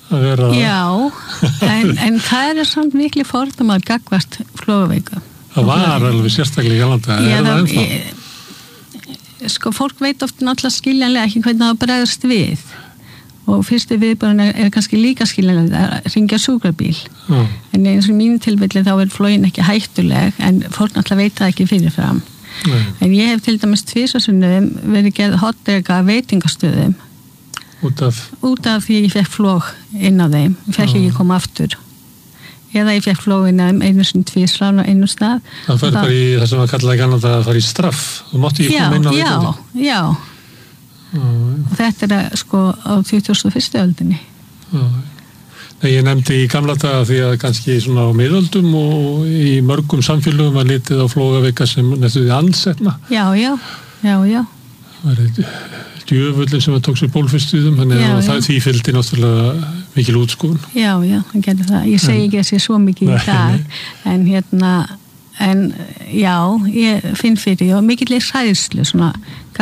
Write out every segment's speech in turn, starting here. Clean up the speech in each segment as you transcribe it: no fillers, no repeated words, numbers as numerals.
að vera... Já, en það samt miklu fordómar gagnvart flogaveikum. Það var alveg sérstaklega í galanda, það ennþá? Sko, fólk veit oft náttúrulega skiljanlega ekki hvernig það bregðast við. Og fyrstu viðbröðin kannski líka skiljanlega að ringja sjúkrabíl. En eins og í mínu tilfelli þá flogin ekki hættuleg, en fólk náttúrulega veit það ekki fyrirfram. En ég hef til dæmis 2 sinnum verið gerð hotdrega veitingastöðum. Út af því ég fekk flog inn á þeim. Ég fekk ekki koma aftur. Eða ég fekk flog inn á þeim 1 sinni 2 á einu stað. Það fær bara í það sem að kalla í Kanada að fara í straff. Þú mátti ekki koma inn á veitingastöðum. Já. Og þetta sko á 21. öldinni. Ég nefndi í gamla daga því að kannski svona á miðöldum og í mörgum samfélögum að litið á flógaveika sem næstuði ansetna. Já. Það var djöfullin sem tók sér bólfestuðum, þannig að það því fylgdi náttúrulega mikil útskúfun. Já, það gerði það. Ég segi ekki að sé svo mikið í dag, en já, ég finn fyrir og mikill hræðslu svona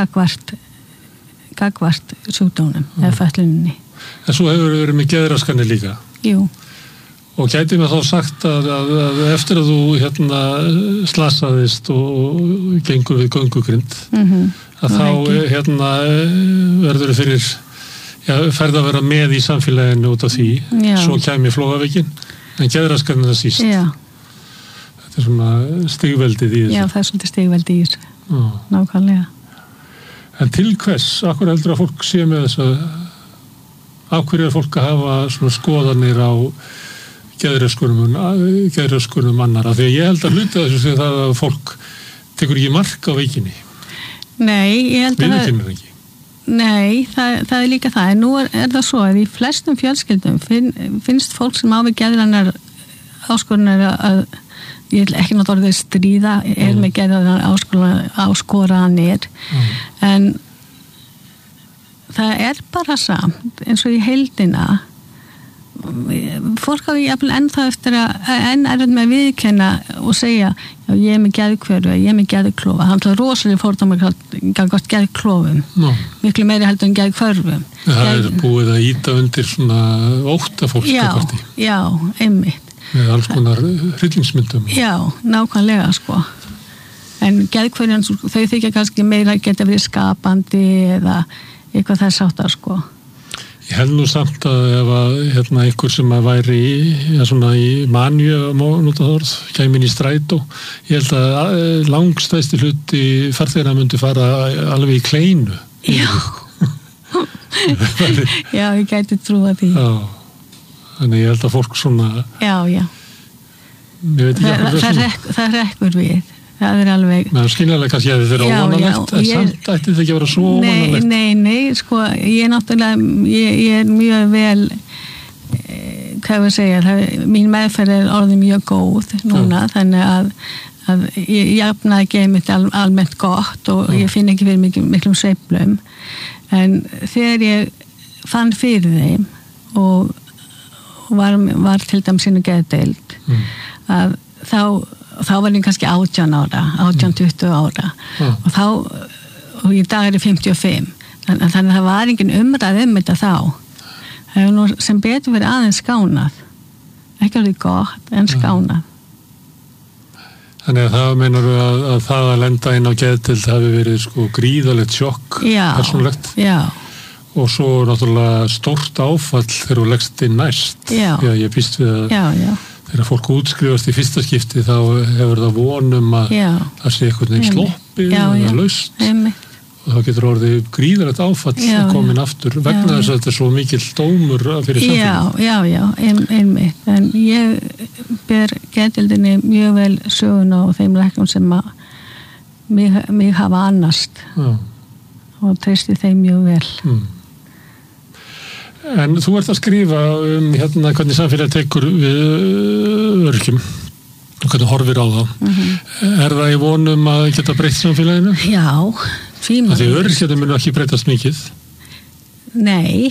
gagvart sjúkdómnum eða fötluninni. En svo hefur verið með geðraskanir líka. Jú. Og gæti mér þá sagt að eftir að þú slasaðist og gengur við göngugrind, að þá verður fyrir ferð að vera með í samfélaginu út af því. Svo kæmi flógaveikin, en geðraskanir það síst. Já. Þetta svona stigveldið í þessu. Já, það svolítið stigveldið í þessu. Nákvæmlega. En til hvers, akkur heldur að fólk sé með þess að af hverju fólk að hafa svona skoðanir á geðröskunum annara? Því að ég held að hluta þessu sem það að fólk tekur ekki mark á veikinni. Nei, ég held að viðurkennir ekki. Nei, það líka það. En nú það svo að í flestum fjölskyldum finnst fólk sem á við geðrænar áskoranir að ég vil ekki náttúrulega stríða með geðrænar áskoranir en það bara samt eins og í heildina fólk á jafnvel ennþá eftir að erfitt með að viðurkenna og segja já, ég er með geðhverfu, ég er með geðklofa það er rosalega fordómar gangast geðklofum miklu meiri heldur en geðhverfum það búið að íta undir svona óttafólk já, einmitt með alls konar hryllingsmyndum já, nákvæmlega sko en geðhverfin þau þykja kannski meira geta verið skapandi eða eitthvað þess áttar sko Ég held nú samt að ef að einhver sem að væri í manju kæmi inn í strætó, ég held að langstæsti hluti farþegana myndi fara alveg í kleinu. Já. Já, ég gæti trúa því. Já. Þannig ég held að fólk svona... Já. Ég veit ekki það rekkur við. Það alveg... Men skynjarlega kannski að þetta óvanalegt, en samt ætti þetta ekki að vera svo óvanalegt. Nei, sko, ég náttúrulega, ég mjög vel, hvað við segja, mín meðferð orðið mjög góð núna, þannig að ég jafnaði geið mitt almennt gott og ég finn ekki fyrir miklum sveiflum, en þegar ég fann fyrir þeim og var til dæmis inn á geðdeild, að þá var ég kannski 18-20 ára og í dag er ég 55 þannig að það var engin umræð þetta þá það hefur nú sem betur verið aðeins skánað ekki alveg gott en skánað Þannig að það meinar að það að lenda inn á geðdeild hafi verið sko gríðalegt sjokk persónulegt og svo náttúrulega stórt áfall þegar þú leggst inn næst ég býst við að þegar fólk útskrifast í fyrsta skipti þá hefur það vonum að það sé einhvern veginn sloppið eða laust og þá getur orðið gríðalegt áfall að komin aftur vegna þess að þetta er svo mikill dómur fyrir samfélagið. Já, einmitt. En ég ber geðdeildinni mjög vel söguna og þeim læknum sem að mig hafa annast og treysti þeim mjög vel. En þú ert að skrifa hvernig samfélagið tekur við öryrkjum og hvernig horfir á það. Er það í vonum að geta breytt samfélaginu? Já, tvímælalaust. Því öryrkjarnir munu ekki breytast mikið. Nei,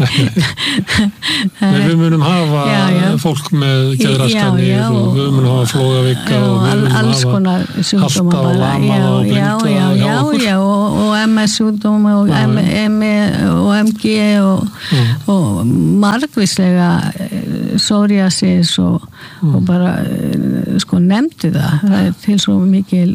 við munum hafa fólk með geðraskanir og við munum hafa flóðavika og við munum hafa halta og lama og blinda og MS-sjúkdóma og ME og MG og margvíslega psoriasis og bara sko nefndu það til svo mikil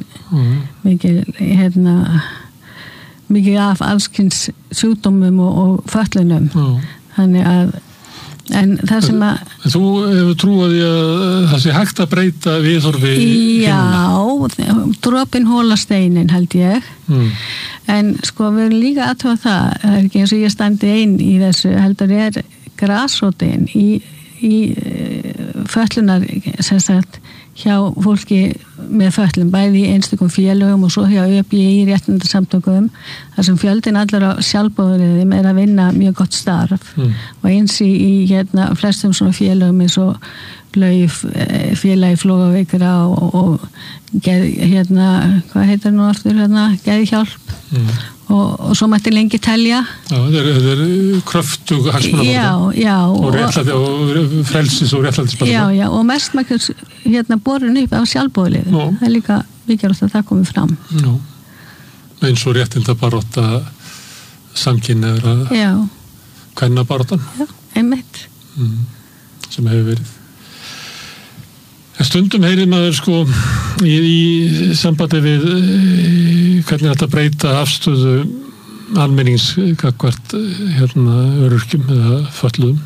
mikið af allskyns sjúkdómum og fötlunum. Þannig að en það sem að Þú hefur trúið að það sé hægt að breyta viðhorfi Já, dropinn hólar steinin held ég. En sko við erum líka aðtöfa það er ekki eins og ég standi einn í þessu heldur grasrótin í fötlunar sem sagt hjá fólki með fötlun bæði í einstökum félögum og svo hjá ÖBI í réttindasamtökum þar sem fjöldin allar á sjálfboðaliðum að vinna mjög gott starf og eins í flestum svona félögum eins og Lauf, félagi Flógaveikra og hvað heitir nú aftur Geðhjálp og svo mætti lengi telja. Já, þetta er kröftug hagsmunabaráttu. Já. Og frelsis og réttlætisbaráttu. Já, og mestmægt borin upp af sjálfboðaliðum. Það er líka mikilvægt að það komi fram. Já, eins og réttindabaráttu samkynhneigðra kvennabaráttan. Já, einmitt. Sem hefur verið. En stundum heyrir maður sko í sambandi við hvernig þetta breyta afstöðu almennings gagnvart öryrkjum eða fötluðum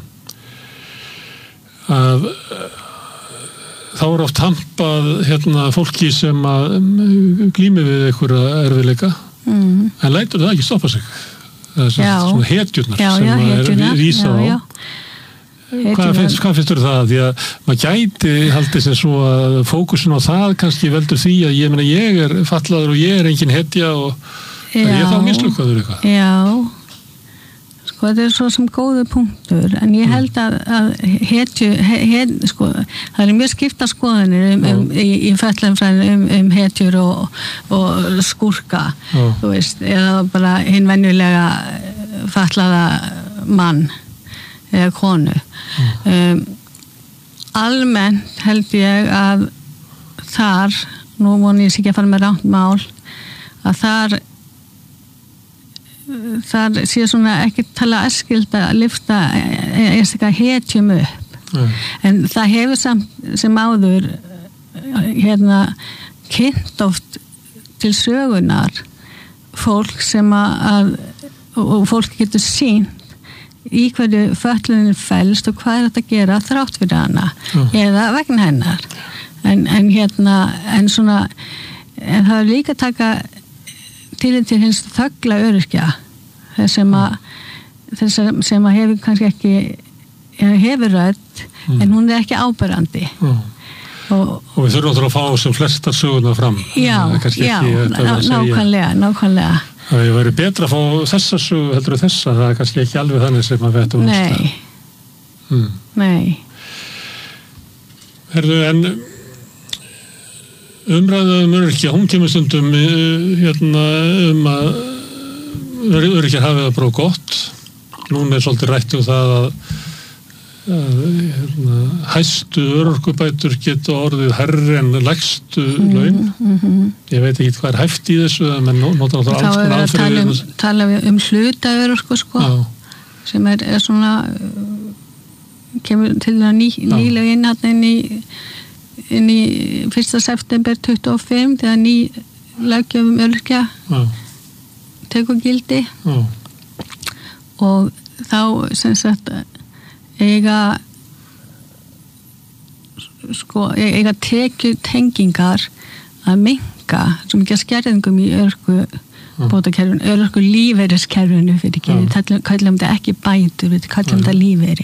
að þá er oft hampað fólki sem að glími við einhverja erfiðleika en lætur það ekki stoppa sig. Það er svona hetjurnar sem er vísað á. Hvað finnst þér það? Því að maður gæti haldið sem svo að fókusin á það kannski veldur því að ég er fatlaður og ég er engin hetja og ég þá mislukkaður eitthvað. Já, sko þetta er svo sem góður punktur en ég held að hetju, sko það er mjög skipta skoðanir í fötlunarfræðinni hetjur og skúrka, þú veist, eða bara hinn venjulega fatlaða mann eða konu. Almennt held ég að þar, nú voni ég ekki að fara með rangt mál, að þar sé svona ekki tala æskilt að lyfta einstaklega hetjum upp. En það hefur samt sem áður kynnt oft til sögunar fólk sem að og fólk getur sýnt í hverju fötlunin felst og hvað er þetta að gera þrátt fyrir hana eða vegna hennar en svona en það er líka að taka til hins þöggla öryrkja sem að hefur kannski ekki hefur rödd en hún er ekki áberandi og við þurfum að fá sem flestar söguna fram nákvæmlega Það væri betra að fá þessa sögu heldur þessa, það er kannski ekki alveg þannig sem að veitum Nei. Herðu, en umræða öryrkja, hún kemur stundum að öryrkjar hafi það bara gott. Núna er svolítið rætt það að hæstu örorkubætur geta orðið hærri en lægstu laun. Ég veit ekki hvað er hæft í þessu menn nota náttúrulega alls konar aðferðir. Tala við hlutta örorku sem er svona kemur til að nýlega inn í 1. september 25 þegar ný löggjöf öryrkja tekur gildi og þá sem sagt eiga tekjutengingar að minnka sem ekki að skerðingum í örorkubótakerfinu, örorkulífeyriskerfinu fyrir ekki, við kallum þetta ekki bætur, við kallum þetta lífeyri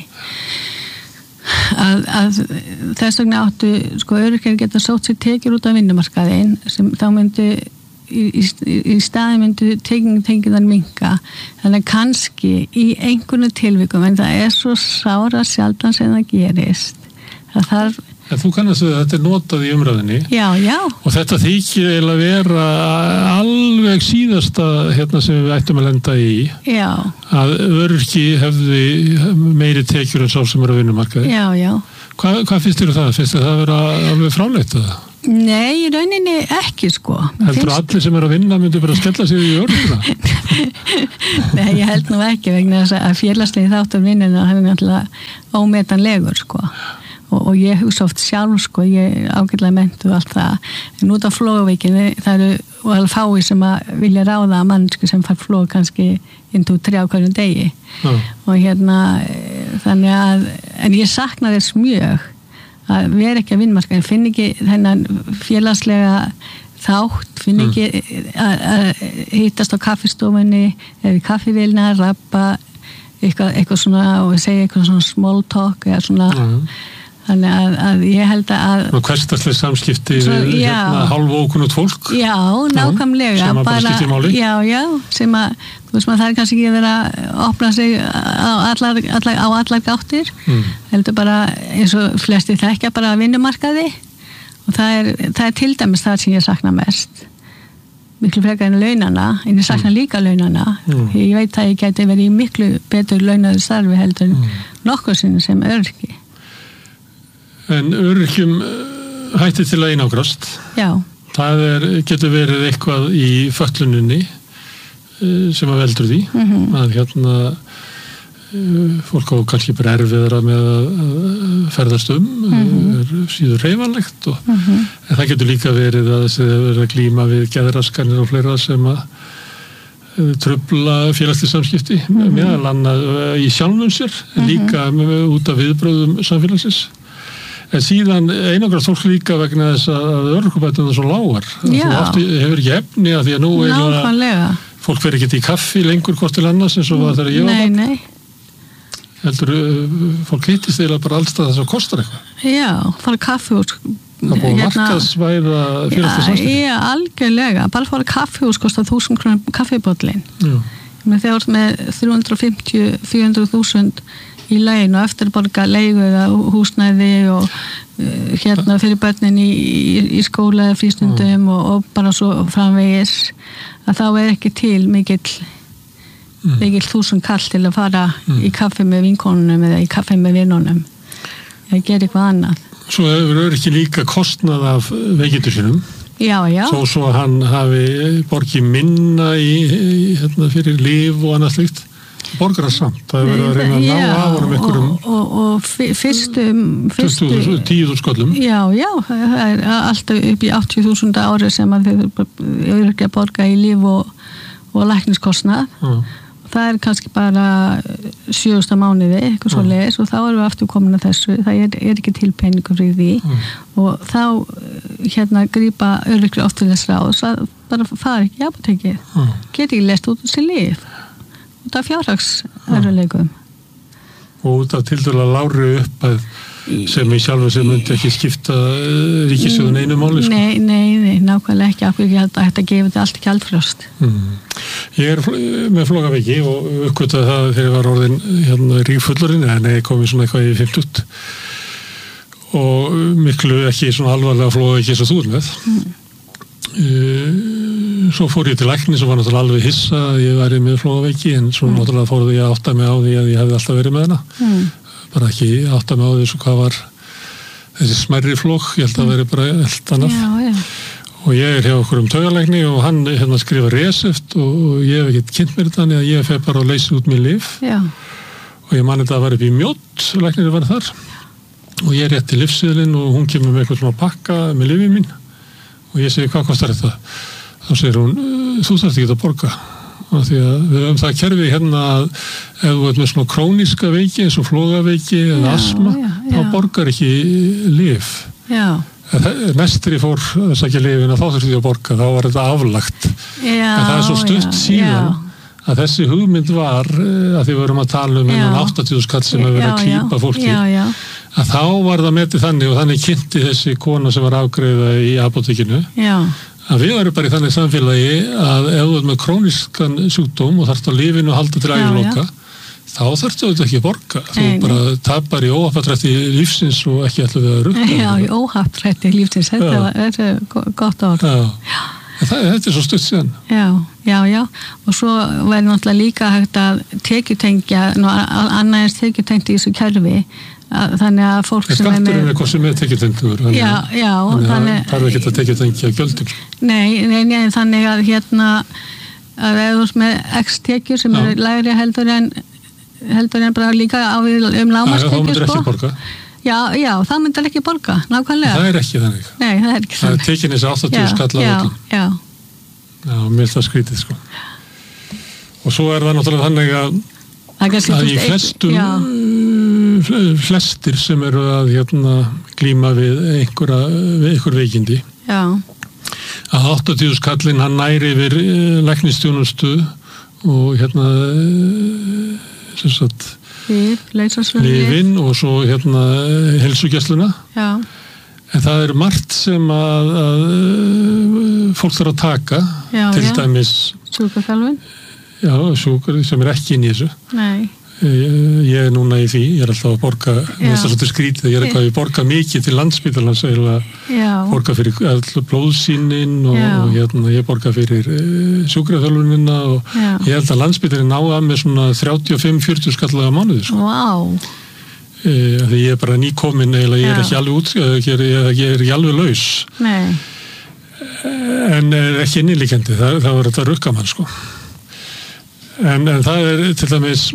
að þess vegna áttu öryrkjar geta sótt sér tekjur út af vinnumarkaðinn sem þá myndi í staði myndu tengingar minnka þannig kannski í einhvern tilvikum en það er svo sára sjaldan sem það gerist það þarf En þú kannast við að þetta notað í umræðinni. Já. Og þetta þykir eiginlega vera alveg síðasta sem við ættum að lenda í. Já. Að öryrki hefði meiri tekjur en sá sem á vinnumarkaði. Já. Hvað finnst þér það? Finnst þér það að vera alveg fráleitt það? Nei, í rauninni ekki Heldur allir sem að vinna myndi bara skella sig í öryrkina? Nei, ég held nú ekki vegna þess að félagslegi þáttur vinnuna hann náttúrulega ómetanlegur og ég hugsa oft sjálf ég ágætlega mentu allt það en út á flógavíkinni það eru alveg fái sem að vilja ráða að mannsku sem far flóg kannski inntú 3 á hverjum degi og þannig að en ég sakna þess mjög að vera ekki að vinnumarkaði, finn ekki þennan félagslega þátt, finn ekki að hittast á kaffistofunni eða í kaffivélina, rappa eitthvað svona og segja eitthvað svona small talk eða svona þannig að ég held að hversdagslega samskipti við hálfókunnut fólk já, nákvæmlega sem að bara skipti máli já, sem að þú veist maður það er kannski ekki að vera að opna sig á allar gáttir heldur bara eins og flesti þekkja bara að vinnumarkaði og það er til dæmis það sem ég sakna mest miklu frekar en launana en ég sakna líka launana ég veit að ég geti verið í miklu betur launaðu starfi heldur nokkur sinni sem öryrki En öryrkjum hætti til að einangrast. Já. Það getur verið eitthvað í fötluninni sem að veldur því. Að fólk á kannski bara erfiðara með að ferðast síður hreyfanlegt en það getur líka verið að það verið að glíma við geðraskanir og fleira sem að trufla félagslega samskipti meðal annað í sjálfum sér líka út af viðbrögðum samfélagsins. En síðan einangrast fólk líka vegna þess að örorkubæturnar svo lágar. Þú hefur ekki efni að því að nú fólk fer ekki í kaffi lengur hvort til annars eins og þegar ég var Nei. Heldur fólk hittist eiginlega bara allstað þess að kostar eitthvað. Já, fara kaffihús. Það búið markaðsvæða félagslega samskipti. Já, algjörlega. Bara fara kaffihús kostar 1.000 krónur kaffibóllin. Þegar þú ert með 350-400.000 í legin og eftir borga leigu eða húsnæði og fyrir börnin í skóla eða frístundum og bara svo framvegis að þá ekki til mikill 1.000 kall til að fara í kaffi með vinkonunum eða í kaffi með vinunum eða gera eitthvað annað. Svo hefur ekki líka kostnað af veikindur sínum. Já. Svo hann hafi borgið minna fyrir líf og annað slíkt. Borgar samt, það hefur verið að reyna að ná af honum einhverjum og fyrstu 10.000 skollum já, það er alltaf upp í 80.000 ári sem að þau eru ekki að borga í líf og lækniskostnað það er kannski bara 7. mánuði, eitthvað svo leis og þá erum við aftur komin að þessu, það er ekki til peningur fyrir því og þá grípa öryrkjar oft til þess ráðs að bara fara ekki í apótekið geti ekki lest út sér líf út af fjárhagsörðuleikum og út af tildulega lágri uppæð sem í sjálfu sem myndi ekki skipta ríkissjóðun einu máli Nei, nákvæmlega ekki af hverju að þetta gefi þetta allt ekki gjaldfrjálst Ég með flogaveiki og uppgötaði það þegar ég var orðin ríkfullurinn en ég komið svona eitthvað í 50 og miklu ekki svona alvarlega flogaveiki eins og þú með svo fór ég til læknis og var náttúrulega alveg hissa að ég væri með flogaveiki en svo náttúrulega fór ég að átta mig á því að ég hefði alltaf verið með hana bara ekki átta mig á því svo hvað var þessi smærri flog ég held að veri bara allt annað og ég hjá okkur taugalækni og hann skrifa recept og ég hef ekkert kynnt mér þannig að ég fer bara að leysa út mér lyf og ég man þetta að vera upp í Mjótt læknir var þar og ég rétti lyfseðlinn og hún kemur með eitthvað svona pakka með lyfið mín og ég segi, hvað kostar þetta? Þá segir hún, þú þarft ekki að borga. Og því að við höfum það kerfi hérna að ef þú ert með svona króníska veiki eins og flogaveiki eða asma, þá borgar ekki lyf. Næstri fór að sækja lyfin að þá þurfti ég að borga, þá var þetta aflagt. En það er svo stutt síðan að þessi hugmynd var að því við vorum að tala um 80.000 kall sem hefur verið að klípa fólki að þá var það metið þannig og þannig kynnti þessi kona sem var afgreiða í apótekinu að við varum bara í þannig samfélagi að ef þú ert með krónískan sjúkdóm og þarft á lyfinu að halda til æviloka þá þarftu þetta ekki að borga. Þú bara tapar í óhappatrætti lífsins og ekki ætla við að rukka. Já, í óhappatrætti lífsins, þetta er gott orð. Já. Þetta svo stutt síðan. Já. Og svo verður náttúrulega líka hægt að tekjutengja, annað eins tekjutengt í þessu kerfi, þannig að fólk sem skatturinn er hvað sem er tekjutengur. Já. Þannig að það er ekki að tekjutengja gjöldum. Nei, þannig að að ef þú ert með x-tekjur sem eru lægri heldur en bara líka á lágmarkstekjur. Þá myndir ekki borga. Já, það myndir ekki borga, nákvæmlega. Það er ekki þannig. Nei, það er ekki þannig. Það er tekin þessi 80 skall á öllum. Já, mér það skrítið, sko. Og svo er það náttúrulega þannig að í flestir sem eru að glíma við einhver veikindi. Já. Að 80 skallinn hann næri yfir læknisþjónustu og sem sagt lyfin og svo heilsugæsluna. Já. En það er margt sem að fólk þarf að taka, til dæmis sjúkraþjálfun. Já, sjúkur sem er ekki inn í þessu. Nei. Ég er núna í því, ég er alltaf að borga, mér finnst það svolítið skrítið, ég borga mikið til Landspítalans, borga fyrir blóðsýnin og ég borga fyrir sjúkraþjálfunina og ég held að Landspítalinn ná að með svona 35-40 skallaga mánuði. Vá! Því ég er bara nýkomin, ég er ekki alveg ég er ekki alveg laus. Nei. En ekki innilíkjandi, það var þetta rukkamann, sko. En það er til dæmis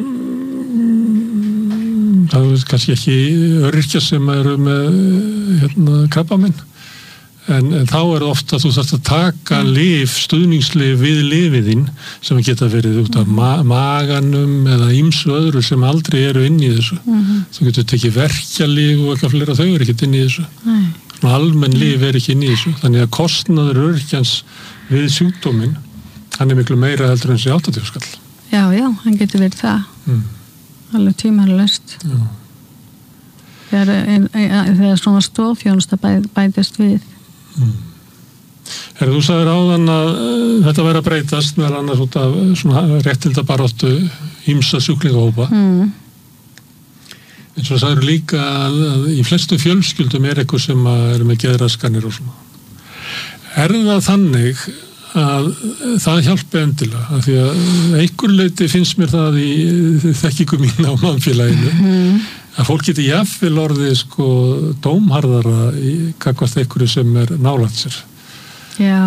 það er kannski ekki öryrkja sem eru með krabbaminn en þá er ofta að þú þarft að taka stuðningslyf við lyfiðinn sem geta verið út af maganum eða ýmsu öðru sem aldrei eru inn í þessu. Þú getur tekið verkjalyf og eitthvað fleira, þau eru ekkert inn í þessu. Almenn lyf er ekki inn í þessu, þannig að kostnaður öryrkjans við sjúkdóminn hann er miklu meira heldur en þessi 80 skall. Já, hann getur verið það. Alveg tímalaust. Þegar svona stoðþjónusta bætist við. Þú sagðir áðan að þetta væri að breytast meðal annars út af svona réttindabaráttu ýmsa sjúklingahópa. En svo sagðir líka að í flestu fjölskyldum er eitthvað sem er með geðraskanir og svona. Er það þannig að það hjálpi endilega af því að einhver leyti finnst mér það í þekkingu mín á mannfélaginu að fólk geti jafnvel orðið sko dómharðara í gagnvart einhverju sem er nálægt sér. Já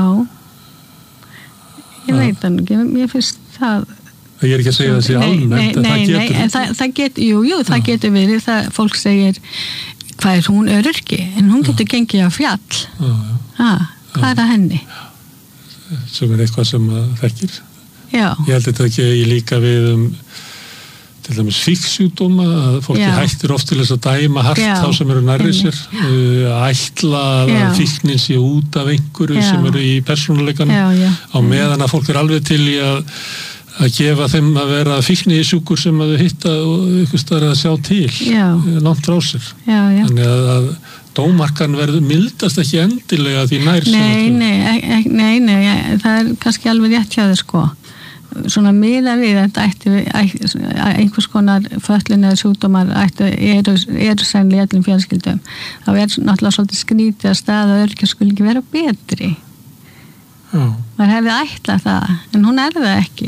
ég veit það ekki, ég finnst það ég er ekki að segja það sé almennt en það getur það getur verið það fólk segir hvað er hún öryrki en hún getur gengið á fjall hvað er það henni? Sem er eitthvað sem þekkir. Já. Ég held þetta ekki líka við til dæmis fíksjúkdóma að fólki hættir oft til þess að dæma hart þá sem eru nærri sér ætla að fíknin sé út af einhverju sem eru í persónuleikanum á meðan að fólk er alveg til í að gefa þeim að vera fíknisjúkur sem að þau hitta og ykkur staðar að sjá til langt frá sér. Þannig að dómarkan verður mildast ekki endilega því nær Nei, það er kannski alveg rétt hjá þér sko. Svona miða við þetta einhvers konar fötlun eða sjúkdómar eru sænlega í öllum fjölskyldum. Þá er náttúrulega svolítið skrítið að staða öryrkja skuli ekki vera betri. Maður hefði ætlað það, en hún er það ekki.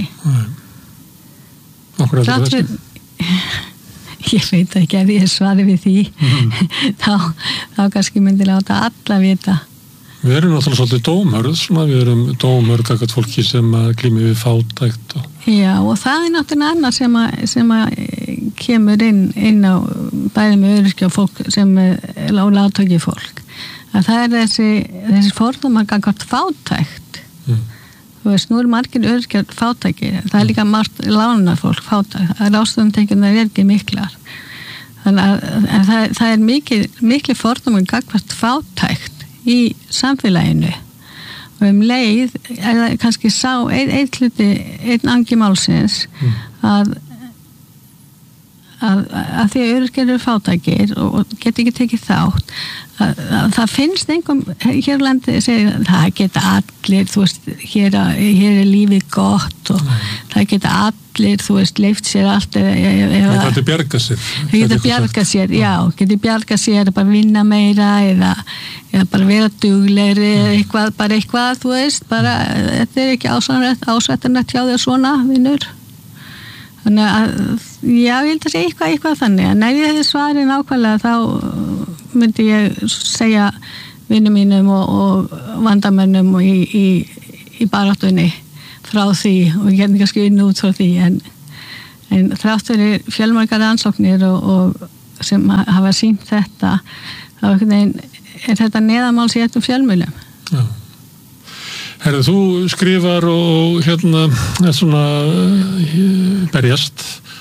Okkur er þetta verið? Ég veit ekki að ég svari við því. Þá kannski myndi láta alla vita. Við erum náttúrulega svolítið dómhörð, við erum dómhörð kakart fólki sem glími við fátækt. Já, og það er náttúrulega annað sem kemur inn á bæði með öryrkja og fólk sem er lágtekju fólk. Að það er þessi fordómar kakart fátækt. Þú veist, nú eru margir öryrkjar fátækir. Það er líka margt lánar fólk fátækt. Það er ástæðumtekjurnar ekki miklar. Þannig að það er mikil fordómar kakart fátækt í samfélaginu og leið eða kannski sá einn angi málsins að því að öryrkjar eru fátækir og geta ekki tekið þátt það finnst einhverjum hér á landi segir það geta allir, þú veist, hér er lífið gott og það geta allir, þú veist, leyft sér allt það geta bjarga sér geta bjarga sér bara vinna meira eða bara vera duglegri bara eitthvað, þú veist, bara þetta ekki ásættanlegt hjá þér svona, vinnur. Þannig að, já, ég held að segja eitthvað þannig, en ef ég hefði svarið nákvæmlega þá myndi ég segja vinnum mínum og vandamönnum og í baráttunni frá því og ég hefði kannski vinna út frá því, en þrátt fyrir fjölmargar rannsóknir og sem hafa sýnt þetta, þá er þetta neðamáls í ettum fjölmiðlum. Já. Herðu, þú skrifar og hérna er svona berjast.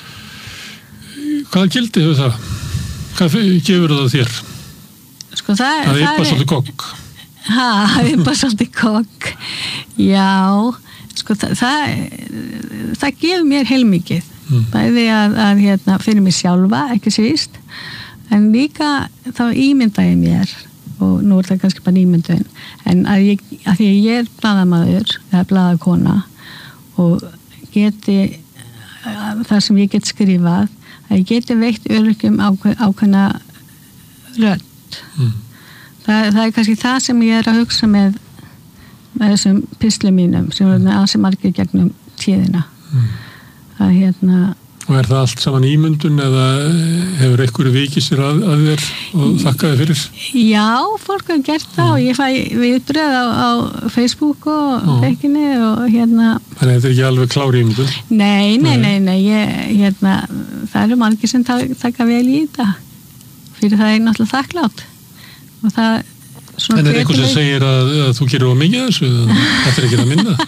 Hvað gildi hefur það? Hvað gefur það þér? Sko það er bara svolítið kokk. Það er bara svolítið kokk. Já, sko það gefur mér heilmikið. Bæði að hérna fyrir mig sjálfa, ekki síst, en líka þá ímynda ég mér og nú er það kannski bara ímyndun en að því að ég er blaðamaður eða blaðakona og geti það sem ég get skrifað að ég geti veitt öryrkjum ákveðna rödd það er kannski það sem ég er að hugsa með þessum pislum mínum sem er ansi margir gegnum tíðina að hérna. Og er það allt saman ímyndun eða hefur einhverju vikið sér að þér og þakkaði fyrir? Já, fólk hefur gert það og ég fæ viðbröð á Facebook og fekkinni og hérna. Þannig að þetta er ekki alveg klári ímyndun? Nei, hérna, það eru margir sem taka vel í þetta. Fyrir það er náttúrulega þakklátt. Og það svona. En er einhver sem segir að þú gerir of mikið þessu? Þetta er ekki að minna?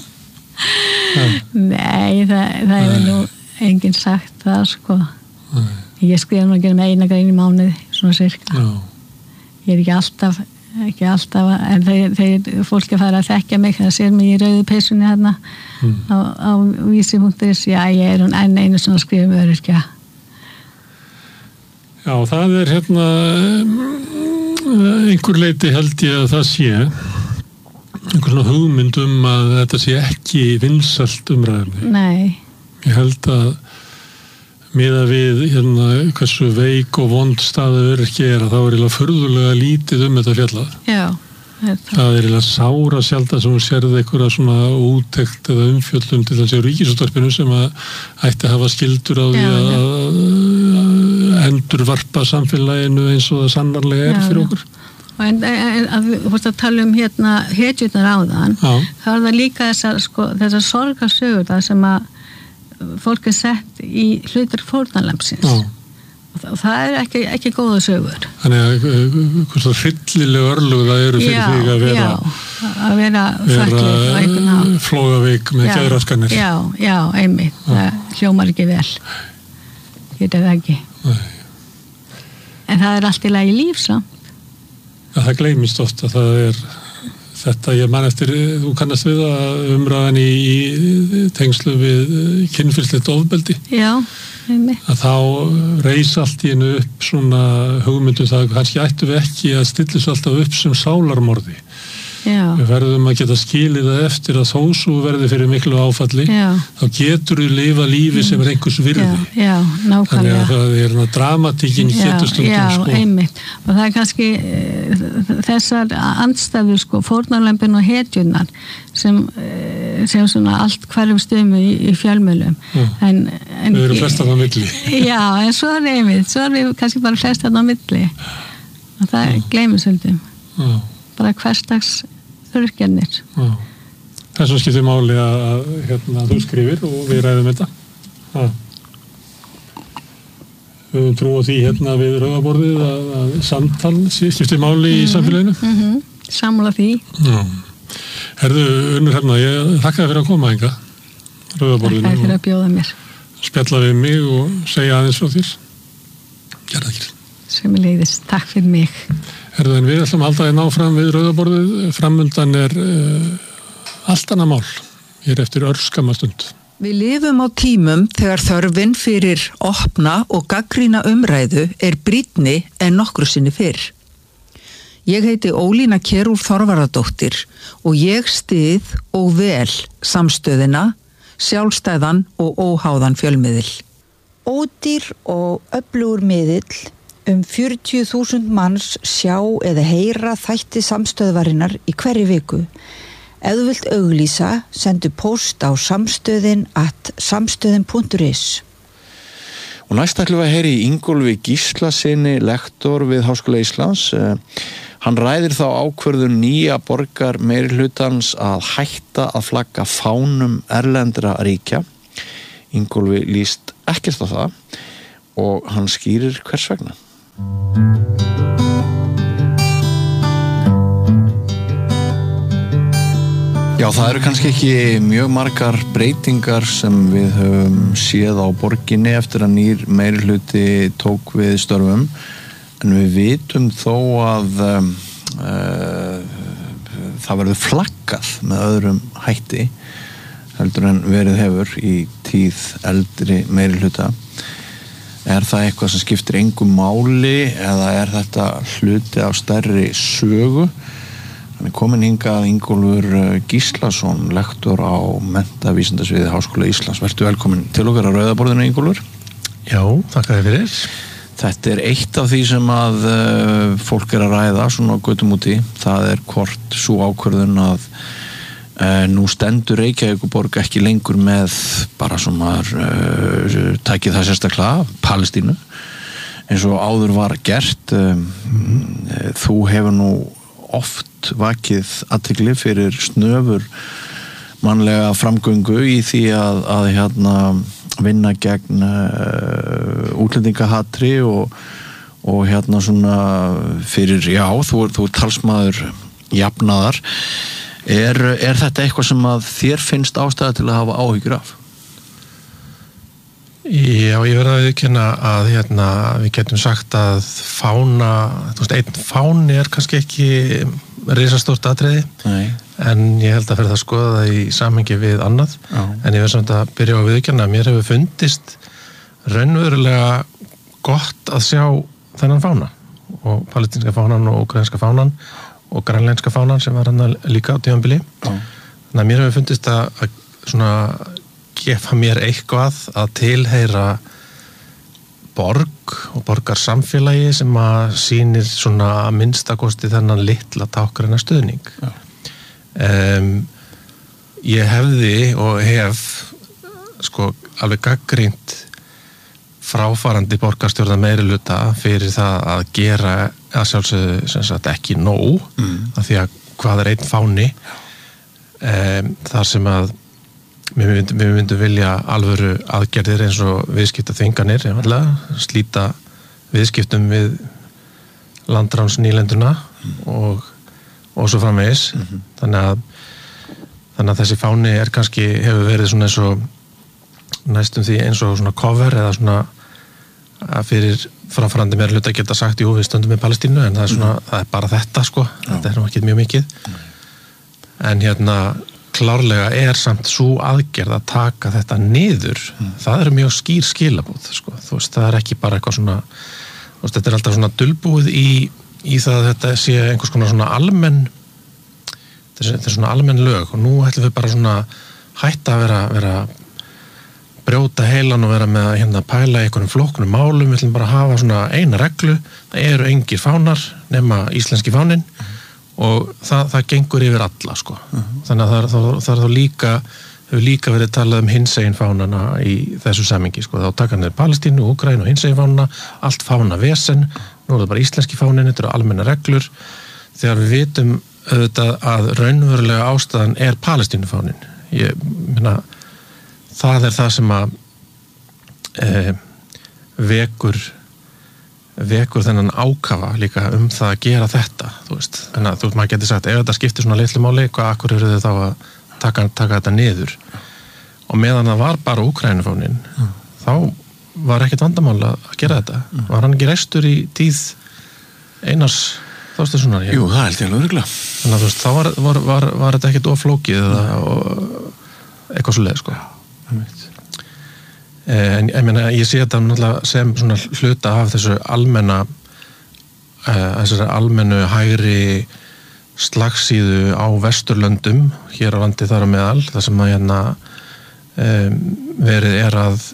Nei, það er nú enginn sagt það sko. Ég skrifa nú að gera með eina grein í mánuði svona sirka. Ég er ekki alltaf en þegar fólk að fara að þekkja mig það sér mig í rauðu peysunni hérna á vísi.is ég er hún enn einu svona skrifa með öryrkja. Já, það er hérna einhver leiti held ég að það sé einhver svona hugmynd að þetta sé ekki vinsælt umræðum. Nei. Ég held að miðað við hérna hversu veik og vond staða öryrkja er að þá er eiginlega furðulega lítið þetta fjallað. Já. Það er eiginlega sára sjaldað sem hún sérði einhverja svona úttekt eða umfjöllun til þessi ríkisútvarpinu sem að ætti að hafa skyldur á því að endurvarpa samfélaginu eins og það sannarlega er fyrir okkur. En að þú vorst að tala hérna hetjurnar áðan, þá er það líka þessar sorgarsögur það sem að fólk er sett í hlutur fórnarlambsins og það er ekki góða sögur. Þannig að hversu hryllileg örlög það eru fyrir því að vera flóðavík með geðraskanir. Já, einmitt. Það hljómar ekki vel. Getur það ekki. Nei. En það er allt í lagi lífsamt. Ja, það gleymist oft að það er þetta, ég man eftir, þú kannast við að umræðan í tengslu við kynferðislegt ofbeldi. Já, einmitt. Að þá reis allt í einu upp svona hugmyndum það, kannski ættu við ekki að stilla svo alltaf upp sem sálarmorði. Já. Við verðum að geta skilið það eftir að þó svo verði fyrir miklu áfalli, þá getur við lifa lífi sem er einhvers virði. Já, nákvæmlega. Þannig að það er dramatíkin getur stundum. Já, einmitt. Og það er kannski þessar andstæður fórnarlömbin og hetjurnar sem svona allt hverjum stöðum í fjölmiðlum. Við erum flestar á milli. Já, en svo er einmitt. Svo er við kannski bara flestar á milli. Og það gleymur svolítið. Já. Bara hversdags öryrkjarnir. Þess að skiptir máli að hérna, þú skrifir og við ræðum þetta. Við trúum á því hérna við rauðaborðið að samtal skiptir máli í samfélaginu. Sammála því. Herðu, Unnur hérna, ég þakka þér fyrir að koma enga rauðaborðinu. Þakka fyrir að bjóða mér. Spjalla við mig og segja aðeins frá þér. Gerða ekki. Sömuleiðis, takk fyrir mig. Herðu, en við ætlum að halda þér náfram við rauðaborðið. Framundan er allt annað mál. Ég er eftir örskamma stund. Við lifum á tímum þegar þörfin fyrir opna og gagnrýna umræðu er brýnni en nokkru sinni fyrr. Ég heiti Ólína Kjerúl Þorvarðardóttir og ég styð og vel samstöðina, sjálfstæðan og óháðan fjölmiðil. Ódýr og öflugur miðill, 40.000 manns sjá eða heyra þætti samstöðvarinnar í hverri viku. Ef þú vilt auglýsa, sendu post á samstöðin.is. Og næst ætlum við að heyra í Ingólfi Gíslasyni, lektor við Háskóla Íslands. Hann ræðir þá ákvörðun nýja borgar meirihlutans að hætta að flagga fánum erlendra ríkja. Ingólfi líst ekkert á það og hann skýrir hvers vegna. Já, það eru kannski ekki mjög margar breytingar sem við höfum séð á borginni eftir að nýr meirihluti tók við störfum, en við vitum þó að það verður flaggað með öðrum hætti heldur en verið hefur í tíð eldri meirihluta. Er það eitthvað sem skiptir engu máli eða er þetta hluti af stærri sögu? Hann komin hingað Ingólfur Gíslason, lektor á menntavísindasviði Háskóla Íslands. Vertu velkomin til okkar á Rauðaborðinu, Ingólfur. Já, þakka þér fyrir. Þetta er eitt af því sem að fólk að ræða svona á götum úti. Það er hvort sú ákvörðun að nú stendur Reykjavíkurborg ekki lengur með bara sem maður takið það sérstaklega, Palestínu, eins og áður var gert. Þú hefur nú oft vakið athygli fyrir snöfur mannlega framgöngu í því að vinna gegn útlendingahatri og svona fyrir, já, þú er talsmaður jafnaðar. Er þetta eitthvað sem að þér finnst ástæða til að hafa áhyggjur af? Já, ég verð að viðurkenna að við getum sagt að einn fáni er kannski ekki risastórt atriði. Nei. En ég held að fyrir það að skoða það í samhengi við annað. Já. En ég verð samt að byrja á að viðurkenna að mér hefur fundist raunverulega gott að sjá þennan fána, og palestínska fánan og ukrainska fánan og grænlenska fánan sem var hann líka á tímabili. Þannig að mér hefur fundist að svona gefa mér eitthvað að tilheyra borg og borgarsamfélagi sem að sýnir svona að minnstakosti þennan litla tákgræna stuðning. Ég hefði og hef alveg gagnrýnt fráfarandi borgarstjórnar meirihluta fyrir það að gera að sjálfsögðu sem sagt ekki nóg, af því að hvað er einn fáni, þar sem að við myndum vilja alvöru aðgerðir eins og viðskiptaþvinganir, slíta viðskiptum við landránsnýlenduna og svo framvegis. Þannig að þessi fáni er kannski, hefur verið svona eins og næstum því eins og svona cover eða svona að fyrir framfærandi meirihluta geta sagt, jú, við stöndum með Palestínu, en það er svona, það er bara þetta þetta er nú ekki mjög mikið. En klárlega er samt svo aðgerð að taka þetta niður. Það eru mjög skýr skilaboð, Þú veist, það er ekki bara eitthvað svona, þú veist, þetta er alltaf svona dulbúið í það að þetta sé einhvers konar svona almenn, þetta er svona almenn lög, og nú ætlum við bara svona hætta að vera brjóta heilan og vera með að pæla í einhverjum flóknum málum. Við ætlum bara að hafa svona eina reglu, það eru engir fánar nema íslenski fáninn, og það gengur yfir alla, Þannig að það er þá hefur líka verið talað hinsegin fánana í þessu samhengi, þá taka niður Palestínu, Úkraínu og hinsegin fánana, allt fána vesen. Nú er það bara íslenski fáninn, þetta eru almenna reglur, þegar við vitum auðvitað að raunverulega ástæðan er Palestínufáninn. Ég meina, það er það sem að vekur þennan ákafa líka það að gera þetta, þú veist. Þannig að maður getur sagt, ef þetta skiptir svona litlu máli, akkur eru þau þá að taka þetta niður? Og meðan það var bara Úkraínufáninn, þá var ekkert vandamál að gera þetta. Var hann ekki reistur í tíð Einars Þorsteinssonar? Jú, það held ég alveg örugglega. Þannig að þú veist, þá var þetta ekkert of flókið eða eitthvað svoleið, En ég meina, ég sé þetta náttúrulega sem svona hluta af þessu þessari almennu hægri slagsíðu á Vesturlöndum hér á landi þar á meðal, það sem að verið að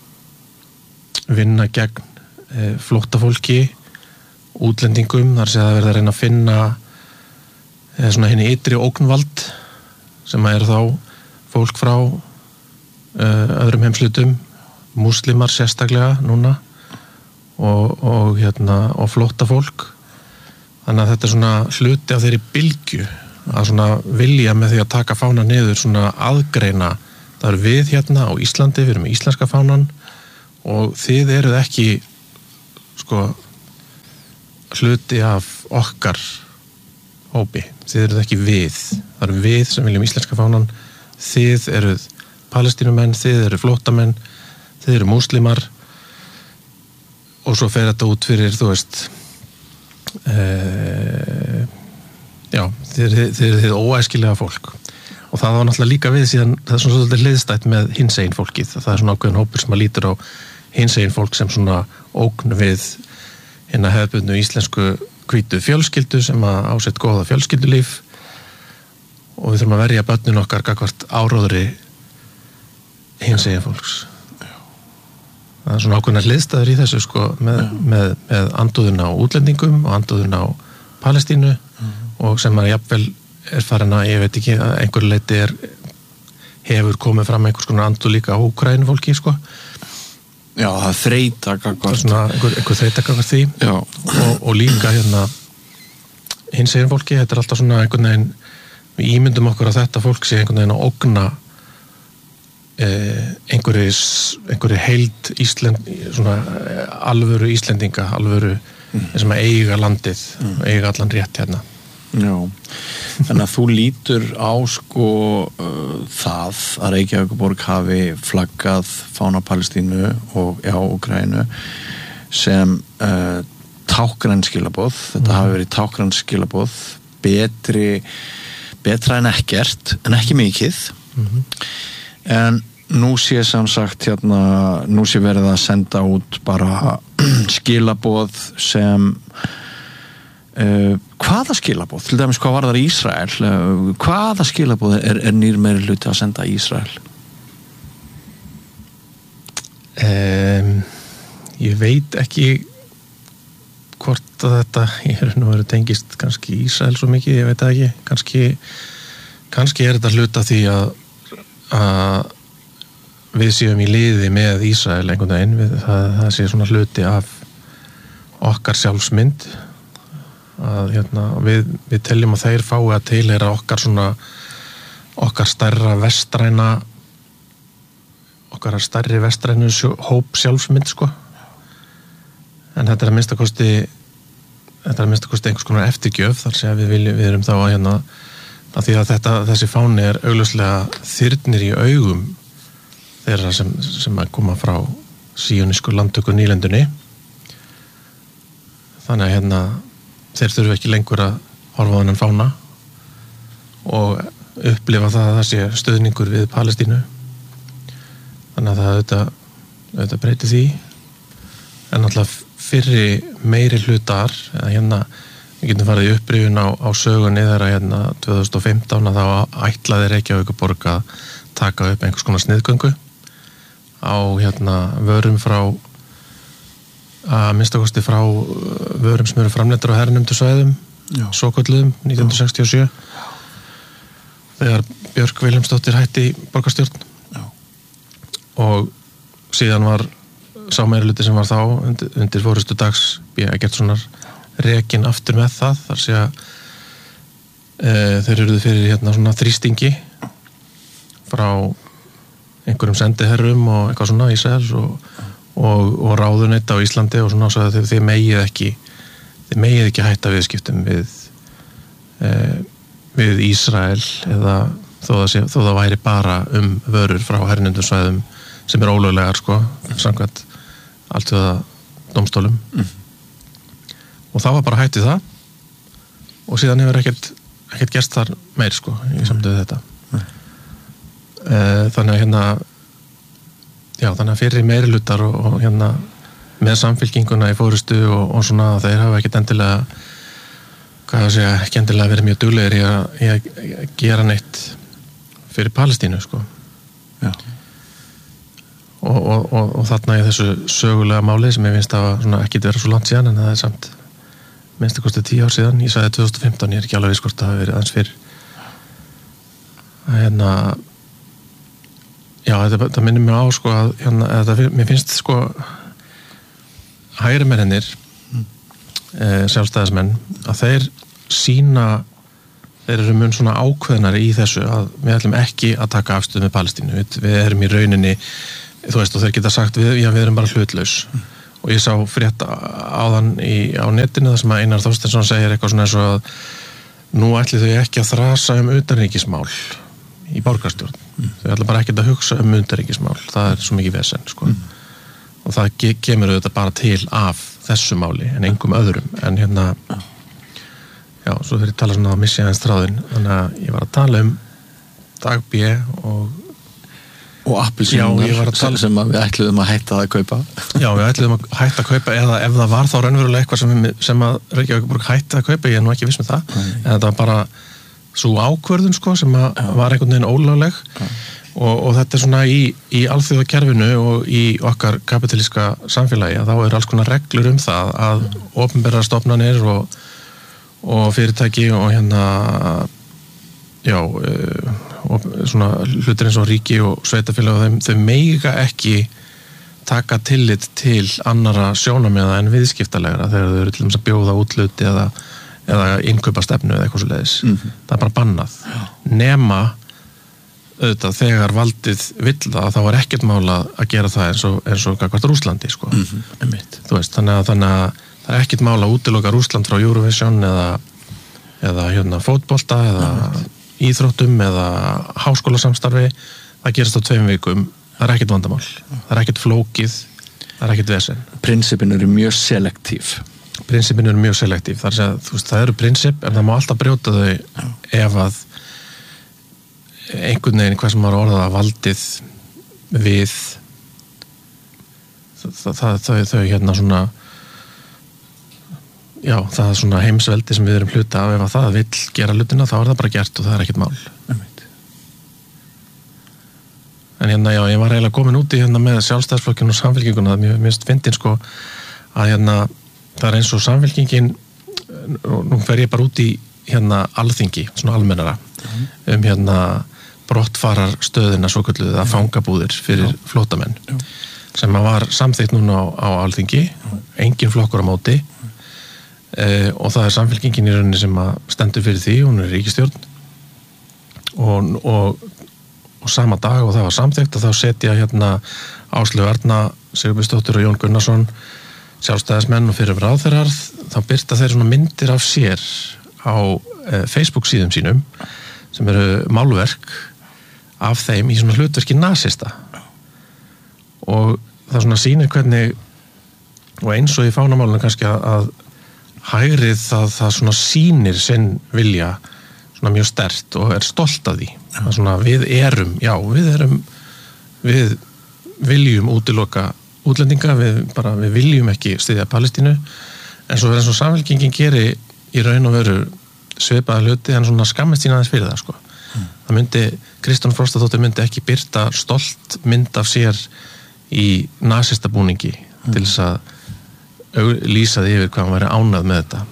vinna gegn flóttafólki, útlendingum, þar sem það verið að reyna að finna svona henni ytri ógnvald sem þá fólk frá öðrum heimslutum, múslimar sérstaklega núna og flóttafólk. Þannig að þetta svona hluti af þeirri bylgju að svona vilja með því að taka fána niður svona aðgreina. Það eru við hérna á Íslandi, við erum með íslenska fánan og þið eruð ekki sko hluti af okkar hópi. Þið eruð ekki við. Það eru við sem viljum íslenska fánan. Þið eruð Palestínumenn, þið eruð flóttamenn, þið eruð múslimar og svo fer þetta út fyrir, þú veist, þið eruð óæskilega fólk. Og það var náttúrulega líka við síðan, það er svona svolítið hliðstætt með hinsegin fólkið. Það er svona ákveðin hópur sem að lítur á hinsegin fólk sem svona ógn við hinna hefðbundnu íslensku hvítu fjölskyldu sem að ásett góða fjölskyldulíf og við þurfum að verja börnin okkar gagnvart áróðri hinsegin fólks. Það er svona ákveðnar hliðstæður í þessu sko með andúðin á útlendingum og andúðin á Palestínu og sem að jafnvel farin að, ég veit ekki, að einhverju leyti hefur komið fram einhvers konar andúð líka á Úkraínu fólki sko. Já, það þreyta gagnvart. Einhver þreyta gagnvart því. Já. Og líka hinsegin fólki, þetta er alltaf svona einhvern veginn, við ímyndum okkur að þetta fólk sé einhvern veginn að ógna einhverju heild svona alvöru Íslendinga, alvöru sem að eiga landið, eiga allan rétt hérna. Já, þannig að þú lítur á sko það að Reykjavíkurborg hafi flaggað fána Palestínu og Úkraínu sem tákgræn skilaboð, þetta hafi verið tákgræn skilaboð, betra en ekkert, en ekki mikið. En nú sé sem sagt nú sé verið að senda út bara skilaboð sem hvaða skilaboð? Til dæmis hvað varðar Ísrael? Hvaða skilaboð er nýr meiri hluti að senda Ísrael? Ég veit ekki hvort að þetta nú verið tengist kannski Ísrael svo mikið, ég veit það ekki. Kannski er þetta hluta því að við séum í liði með Ísrael einhvern veginn, það sé svona hluti af okkar sjálfsmynd að við teljum að þeir fái að tilheyra okkar stærri vestrænu hóp sjálfsmynd sko. En þetta er að minnsta kosti einhvers konar eftirgjöf, þar sé að við erum þá að því að þessi fáni er augljóslega þyrnir í augum þeirra sem að koma frá síonísku landtöku nýlendunni. Þannig að þeir þurfu ekki lengur að horfa á þennan fána og upplifa það að það sé stuðningur við Palestínu. Þannig að það auðvitað breyti því. En alltaf fyrri meiri hlutar, við getum farið í upprifun á sögunni þegar 2015 að þá ætlaði Reykjavíkurborg að taka upp einhvers konar sniðgöngu á vörum frá að minnstakosti frá vörum sem eru framleiddir á hernumdu svæðum, svokölluðum 1967 þegar Björk Vilhelmsdóttir hætti borgarstjórn. Og síðan var sá meirihluti sem var þá undir forystu Dags B. Eggertssonar rekinn aftur með það, þar sé að þeir eruðu fyrir svona þrýstingi frá einhverjum sendiherrum og eitthvað svona Ísraels og ráðuneyt á Íslandi og svona, svo að þið megið ekki hætta viðskiptum við Ísrael eða þó það væri bara vörur frá hernumdum svæðum sem er ólöglegar sko, samkvæmt alltaf dómstólum. Og það var bara hættið það og síðan hefur ekkert gerst þar meir sko í samtöðu þetta. Þannig að þannig að fyrir meirilutar og með samfylkinguna í fórustu og svona þeir hafa ekkert endilega ekki endilega verið mjög duglegir í að gera neitt fyrir Palestínu sko. Já. Og þarna í þessu sögulega máli sem ég finnst að ekki vera svo langt síðan en það samt minnst að kosti 10 ár síðan, ég sagði 2015, ég ekki alveg viss hvort það hafi verið aðeins fyrr já, þetta minnir mér á sko að mér finnst sko hægri mennir sjálfstæðismenn að þeir eru mun svona ákveðnari í þessu að við ætlum ekki að taka afstöðu með Palestínu, við erum í rauninni þú veist og þeir geta sagt við erum bara hlutlaus og ég sá frétt áðan á netinu þar sem að Einar Þorsteinsson segir eitthvað svona eins og að nú ætli þau ekki að þrasa utanríkismál í borgarstjórn þau ætla bara ekki að hugsa utanríkismál það svo mikið vesen sko og það kemur auðvitað bara til af þessu máli en engum öðrum en já, svo þegar ég tala svona að missi aðeins þráðinn þannig að ég var að tala Dag B og appelsínunar sem við ætluðum að hætta að kaupa já, við ætluðum að hætta að kaupa eða ef það var þá raunverulega eitthvað sem að Reykjavíkurborg hætti að kaupa, ég er nú ekki viss með það en þetta var bara svo ákvörðun sko sem að var einhvern veginn ólögleg og þetta svona í alþjóðakerfinu og í okkar kapitalíska samfélagi að þá alls konar reglur það að opinberar stofnanir og fyrirtæki og já og svona hlutir eins og ríki og sveitafélag og þau mega ekki taka tillit til annara sjónarmiða en viðskiptalegra þegar þau eru til dæmis að bjóða útluti eða innkaupastefnu eða eitthvað svoleiðis það bara bannað nema auðvitað þegar valdið vill það þá ekkert mála að gera það eins og gagnvart Rússlandi sko. Þú veist, þannig að það ekkert mála að útiloka Rússland frá Eurovision eða fótbolta eða íþróttum eða háskólasamstarfi það gerist á 2 vikum það ekkert vandamál, það ekkert flókið það ekkert vesen. Prinsipin eru mjög selektív það eru prinsip en það má alltaf brjóta þau ef að einhvern veginn hvað sem maður orðað að valdið við þau svona já, það er svona heimsveldi sem við erum hluta af ef að það vill gera hlutina þá það bara gert og það ekkert mál en já, ég var eiginlega komin út í með sjálfstæðisflokkinn og samfylkinguna mér finnst fyndin sko að það er eins og samfylkingin nú fer ég bara út í alþingi, svona almennara brottfarar stöðina svokölluð að fangabúðir fyrir flóttamenn sem var samþykkt núna á alþingi engin flokkur á móti og það er samfylkingin í rauninni sem að stendur fyrir því, hún er ríkisstjórn og sama dag og það var samþykkt og þá setja Áslaugu Arna Sigurbjörnsdóttir og Jón Gunnarsson sjálfstæðismenn og fyrir ráðherrar þá birta þeir svona myndir af sér á Facebook síðum sínum sem eru málverk af þeim í svona hlutverki nasista og það svona sýnir hvernig og eins og í fánamálinu kannski að hægrið það svona sýnir sinn vilja svona mjög sterkt og er stolt af því að svona við viljum útiloka útlendinga, við viljum ekki styðja Palestínu en svo verður eins og samfylkingin geri í raun og veru svipaða hluti en svona skammist sín aðeins fyrir það sko það myndi, Kristján Frostadóttir myndi ekki birta stolt mynd af sér í nasista búningi til þess að lýsa því yfir hvað hann væri ánað með þetta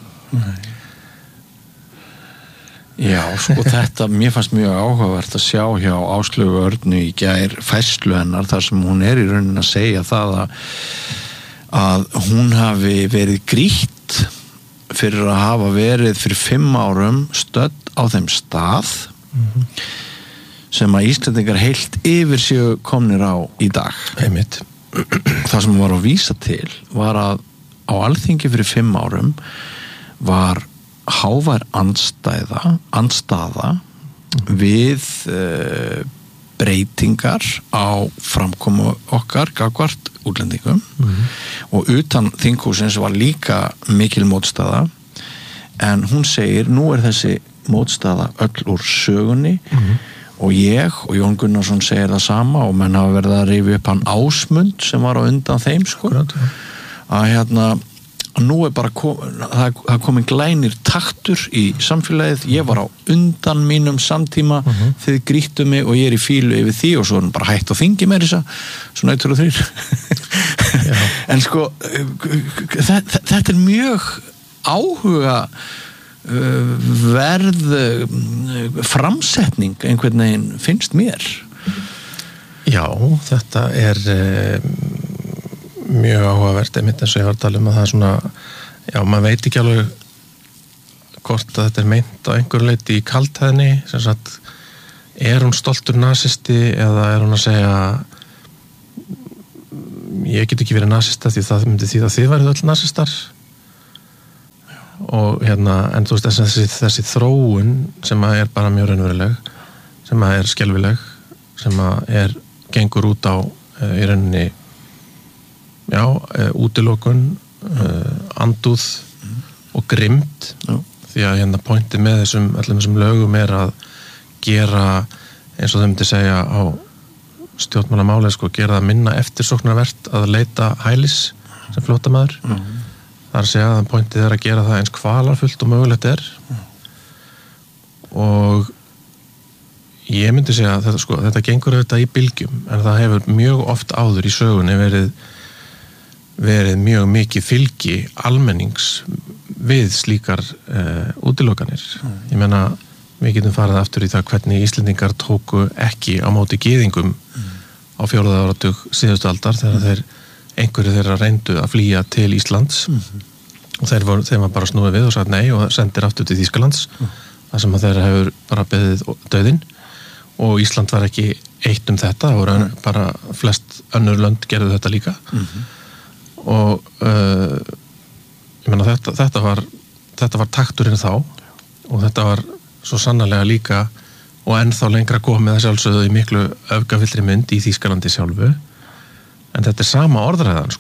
Já, sko þetta mér fannst mjög áhugavert að sjá hjá Áslaugu Örnu í gær færslu hennar þar sem hún er í rauninni að segja það að hún hafi verið grýtt fyrir að hafa verið fyrir 5 árum stödd á þeim stað sem að Íslendingar heilt yfir séu komnir á í dag. Einmitt. Það sem hún var að vísa til var að á Alþingi fyrir 5 árum var hávær andstaða við breytingar á framkomu okkar gagnvart útlendingum og utan þinghúsins var líka mikil mótstaða en hún segir nú er þessi mótstaða öll úr sögunni og ég og Jón Gunnarsson segir það sama og menn hafa verið að rifja upp hann Ásmund sem var á undan þeim sko að nú bara það komin glænir taktur í samfélagið, ég var á undan mínum samtíma, þið grýttu mig og ég í fílu yfir því og svo bara hægt að þingi með þessa, svona 1, 2 og 3 en sko þetta mjög áhuga verð framsetning einhvern veginn finnst mér. Já, þetta mjög áhugavert einmitt eins og ég var að tala að það svona, já, maður veit ekki alveg hvort að þetta meint á einhverju leyti í kaldhæðni, sem sagt hún stoltur nasisti eða hún að segja ég get ekki verið nasista því það myndi því að þið værið öll nasistar og en þú veist þessi þróun sem að bara mjög raunveruleg, sem að skelfileg, sem að gengur út á í rauninni útilokun, andúð og grimmd því að pointið með öllum þessum lögum að gera eins og þau myndi segja á stjórnmálamáli gera það minna eftirsóknarvert að leita hælis sem flóttamaður þar að segja að pointið að gera það eins kvalarfullt og mögulegt og ég myndi segja að þetta gengur auðvitað í bylgjum en það hefur mjög oft áður í sögunni verið mjög mikið fylgi almennings við slíkar útilokanir. Ég meina, við getum farið aftur í það hvernig Íslendingar tóku ekki á móti gyðingum á 4. áratug síðustu aldar þegar einhverju þeirra reyndu að flýja til Íslands og þeim var bara snúið við og sagt nei og sendir aftur til Þýskalands þar sem að þeirra hefur bara beðið dauðinn og Ísland var ekki eitt þetta, það voru bara flest önnur lönd gerðu þetta líka og ég meina þetta var takturinn þá og þetta var svo sannarlega líka og ennþá lengra komið að sjálfsögðu í miklu öfgafyllri mynd í Þýskalandi sjálfu en þetta sama orðræðan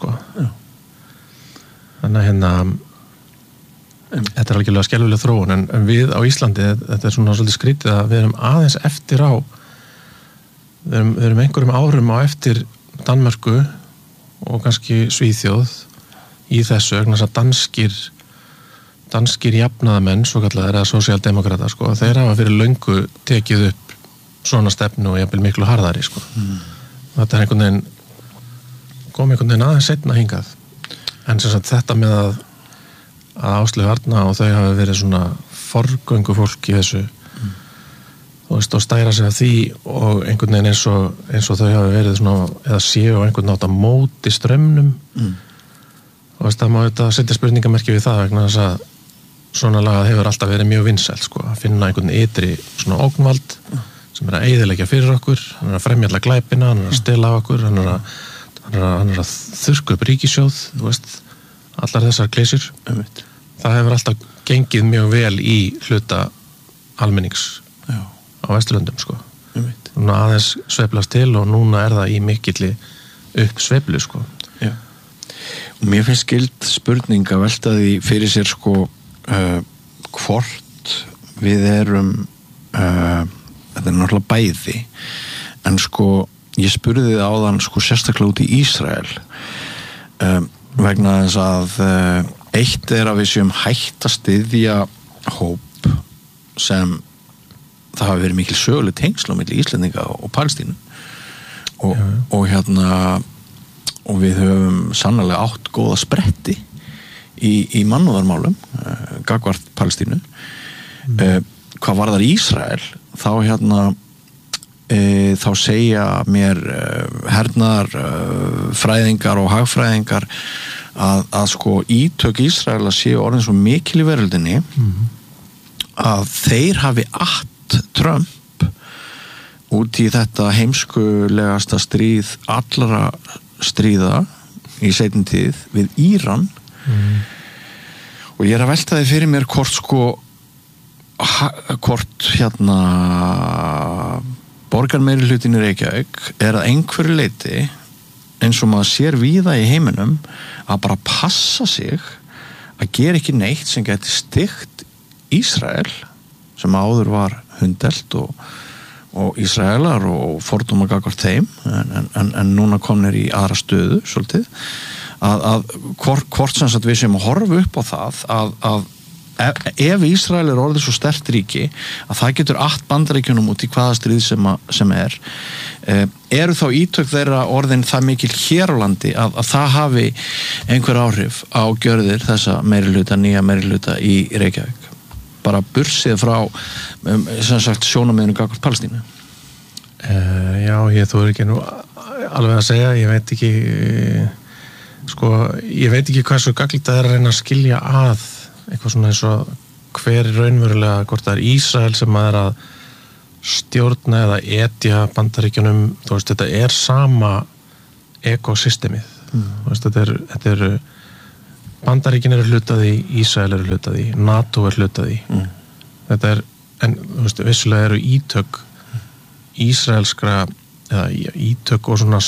þannig að þetta algjörlega skelfileg þróun en við á Íslandi, þetta svona svolítið skrítið að við erum aðeins eftir á við erum einhverjum árum á eftir Danmörku og kannski Svíþjóð í þessu vegna þess að danskir jafnaðamenn svo kallaðir eða sósíaldemókrata þeir hafa fyrir löngu tekið upp svona stefnu og jafnvel miklu harðari þetta einhvern veginn kom einhvern veginn aðeins seinna hingað en sem sagt þetta með að Áslaug Arna og þau hafa verið svona forgöngu fólk í þessu og stæra sig af því og einhvern veginn eins og þau hafa verið svona eða séu á einhvern nátt að móti straumnum og það má þetta setja spurningamerki við það vegna þess að svona lagað hefur alltaf verið mjög vinsælt að finna einhvern ytri svona ógnvald sem að eyðileggja fyrir okkur hann að fremja alla glæpina, hann að stela á okkur hann að þurrka upp ríkissjóð þú veist, allar þessar klísjur það hefur alltaf gengið mjög vel í hluta almennings á Vesturlöndum núna aðeins sveiflast til og núna það í mikilli uppsveiflu og mér finnst skild spurning að velta því fyrir sér hvort við erum þetta náttúrulega bæði en ég spurði þið áðan sérstaklega út í Ísrael vegna þess að eitt að við séum hætt að styðja hóp sem það hafi verið mikil söguleg tengsl á milli Íslendinga og Palestínu og við höfum sannarlega átt góða spretti í mannúðarmálum gagnvart Palestínu hvað varðar Ísrael þá segja mér hernaðar fræðingar og hagfræðingar að ítök Ísraela séu orðin svo mikil í veröldinni að þeir hafi Trump út í þetta heimskulegasta stríð allra stríða í seinni tíð við Íran og ég að velta því fyrir mér hvort borgarmeirihlutin í Reykjavík að einhverju leyti eins og maður sér víða í heiminum að bara passa sig að gera ekki neitt sem geti stygt Ísrael sem áður var hundelt og Ísraelar og fordóma gagnvart þeim en núna komnir í aðra stöðu svolítið að hvort sem sagt við sem horfa upp á það að ef Ísrael orðið svo sterkt ríki að það getur allt Bandaríkjunum út í hvaða stríð sem eru þá ítök þeirra orðin það mikil hér á landi að það hafi einhver áhrif á gjörðir þessa nýja meirihluta í Reykjavík, bara bursið frá sem sagt sjónarmiðinu gagnvart Palestínu? Já, ég þú ekki nú alveg að segja, ég veit ekki ég veit ekki hversu gagnlegt það að reyna að skilja að eitthvað svona eins og hver raunverulega, hvort það Ísrael sem að stjórna eða etja Bandaríkjunum, þú veist, þetta sama ekosystemið, þú veist, þetta eru Bandaríkin eru hlutað í, Ísrael eru hlutað í, NATO hlutað í, þetta en þú veist, vissulega eru ítök ísraelskra, eða ítök og svona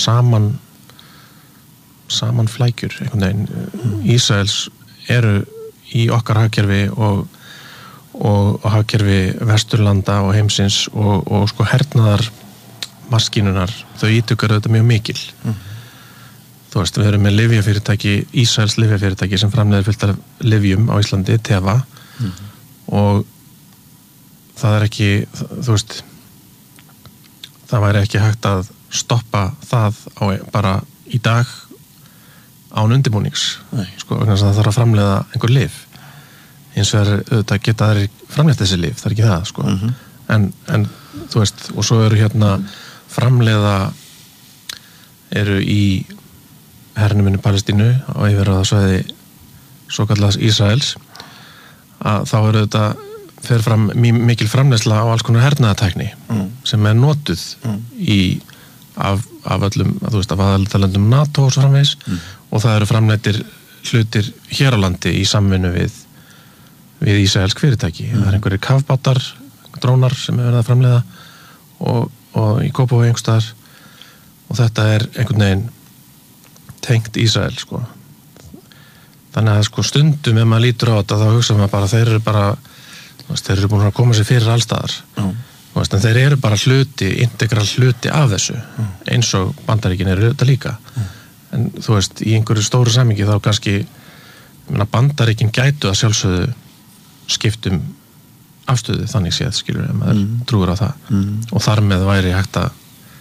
saman flækjur, einhvern veginn, Ísraels eru í okkar hagkerfi og hagkerfi Vesturlanda og heimsins og sko hernaðar maskínunar, þau ítök eru þetta mjög mikil. Þú veist, við erum með lyfjafyrirtæki, Ísraels lyfjafyrirtæki sem framleiðir fullt af lyfjum á Íslandi, Teva, og það ekki, þú veist, það væri ekki hægt að stoppa það bara í dag án undirbúnings, sko, vegna þess að það þarf að framleiða einhver lyf, eins og auðvitað geta þeir framleitt þessi lyf, það ekki það, sko, en þú veist, og svo eru framleiða eru í hernuminu Palestínu á yfirráðasvæði svokallaðs Ísraels, að þá eru auðvitað fer fram mikil framleiðsla á alls konar hernaðartækni sem notuð af öllum, þú veist, af aðaltalöndum NATO og svo framvegis, og það eru framleiddir hlutir hér á landi í samvinnu við ísraelsk fyrirtæki. Það einhverjir kafbátar, drónar sem verið að framleiða og í Kópavogi einhvers staðar, og þetta einhvern veginn tengt Ísrael, sko. Þannig að sko stundum ef maður lítur á þetta þá hugsa maður bara, þeir eru búin að koma sér fyrir allstaðar. En þeir eru bara integral hluti af þessu, eins og Bandaríkin eru þetta líka. En þú veist, í einhverju stóru samhengi þá kannski, Bandaríkin gætu að sjálfsögðu skiptum afstöðu þannig séð, skilur, ef maður trúir á það. Og þar með væri hægt að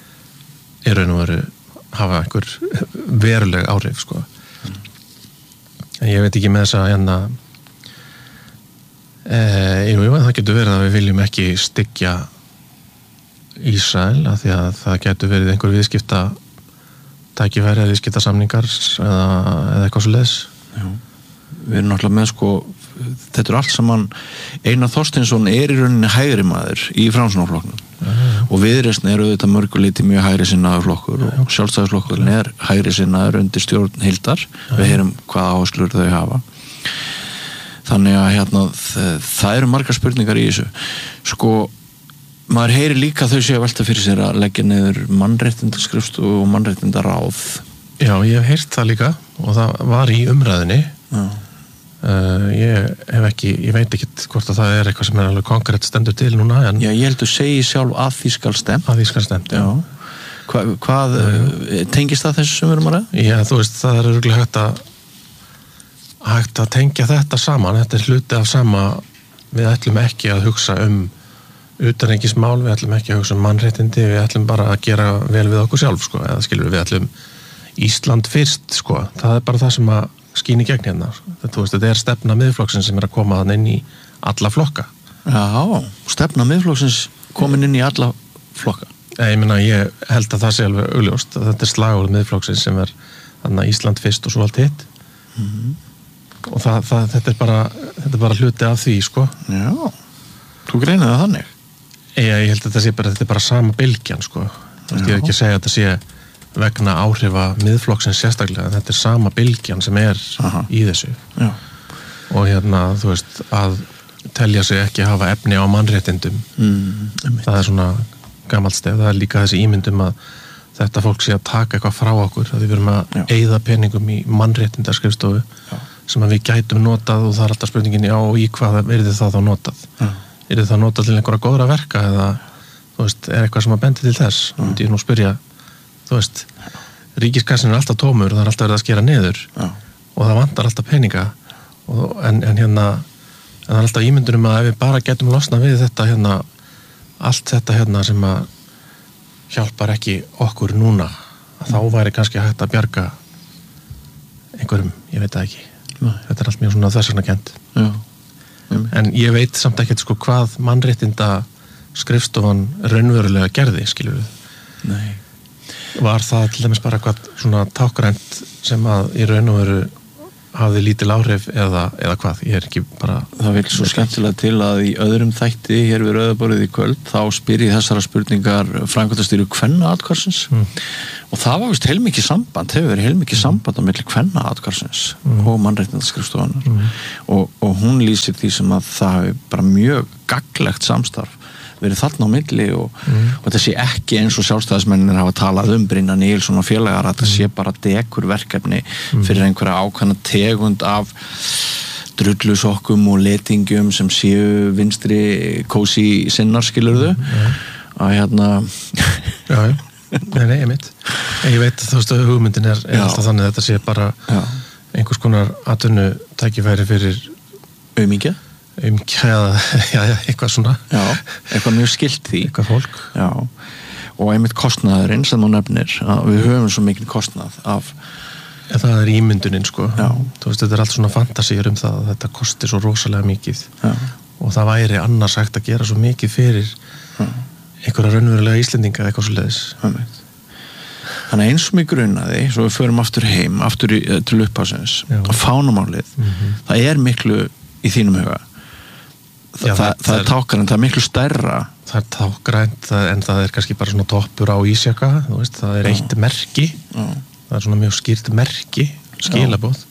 hafa einhver veruleg áhrif, sko. En ég veit ekki með þess að það getur verið að við viljum ekki styggja Ísrael, af því að það getur verið einhver tækifæri eða viðskiptasamningar eða eitthvað svo leiðis. Við erum náttúrulega með, sko, þetta allt saman, Einar Þorsteinsson í rauninni hægri maður í Framsóknarflokknum og Viðreisn auðvitað mörguleyti mjög hægri sinnaður flokkur og Sjálfstæðisflokkurinn hægri sinnaður undir stjórn Hildar. Við heyrum hvaða áherslur þau hafa. Þannig að það eru margar spurningar í þessu. Sko, maður heyri líka þau sé að velta fyrir sér að leggja niður mannréttindaskrifstofu og mannréttindaráð. Já, ég hef heyrt það líka og það var í umræðinni. Ég veit ekkert hvort að það eitthvað sem alveg konkrétt stendur til núna. Já, ég held að segja sjálf að því skal stemt. Að því skal stemt, já. Hvað tengist það þessu sem við erum að ræða? Já, þú veist, það örugglega hægt að tengja þetta saman. Þetta hluti af sama. Við ætlum ekki að hugsa utanríkismál, við ætlum ekki að hugsa mannréttindi, við ætlum bara að gera vel við okkur sjálf, sko, eða skilur við ætlum Ísland fyrst, sko, það bara það sem að skín í gegn hérna. Þetta stefna Miðflokksins sem að koma þannig inn í alla flokka. Já, stefna Miðflokksins komin inn í alla flokka. Ég held að það sé alveg augljóst, að þetta slagorð Miðflokksins sem þannig Ísland fyrst og svo allt hitt. Og þetta bara hluti af því, sko. Já, þú greinir það þannig? Ég held að þetta er bara sama bylgjan, sko. Ég er ekki að segja að þetta sé vegna áhrifa Miðflokksins sérstaklega, en þetta er sama bylgjan sem í þessu. Já. Og þú veist, að telja sig ekki hafa efni á mannréttindum. Það er svona gamalt stef, það er líka þessi ímyndum að þetta fólk sé að taka eitthvað frá okkur, að við verum að eyða peningum í mannréttindaskrifstofu sem að við gætum notað, og það er alltaf spurningin í hvað yrði það þá notað. Yrði það notað til einhverja góðra verka eða, þú veist, eitthvað sem að bendi til þess? Myndi ég nú spyrja, þú veist, ríkiskassin alltaf tómur, það alltaf verið að skera niður og það vantar alltaf peninga en það alltaf ímyndunum að ef við bara getum losnað við þetta allt þetta sem að hjálpar ekki okkur núna, að þá væri kannski hægt að bjarga einhverjum, ég veit það ekki. Þetta allt mjög svona þessarnakent. En ég veit samt ekkert hvað mannréttinda skrifstofan raunverulega gerði, skilur við. Nei. Var það til dæmis bara hvað svona tákgrænt sem að í raun og veru hafði lítil áhrif eða hvað, ég ekki bara... Það vil svo skemmtilega til að í öðrum þætti hér við Rauðaborðið í kvöld þá spyr ég þessara spurningar framkvæmdastýru kvennaathvarfsins og það var vist heilmikið samband, hefur verið heilmikið samband á milli kvennaathvarfsins og mannréttindaskrifstofunnar og hún lýsir því sem að það hefur bara mjög gagnlegt samstarf verið þarna á milli og þetta sé ekki eins og sjálfstæðismennir hafa talað Brynjar Níelsson og félagar að þetta sé bara dekur verkefni fyrir einhverja ákveðna tegund af drullusokkum og letingjum sem séu vinstri kósi sinnar, skilurðu að Nei, ég veit þú veist að hugmyndin er alltaf þannig að þetta sé bara einhvers konar atvinnutækifæri fyrir aumingja eitthvað svona eitthvað mjög skilt því eitthvað fólk og einmitt kostnaðurinn sem þú nefnir að við höfum svo mikil kostnað af það er ímyndunin þú veist þetta er allt svona fantasíur það að þetta kosti svo rosalega mikið og það væri annars hægt að gera svo mikið fyrir einhverja raunverulega Íslendinga eitthvað svo leiðis þannig eins og mig grunaði svo við förum aftur heim til upphafsins fánamálið það er miklu í þínum huga það er tákgrænt, það er miklu stærra það er tákgrænt en það er kannski bara svona toppur á ísjaka það er eitt merki það er svona mjög skýrt merki skilaboð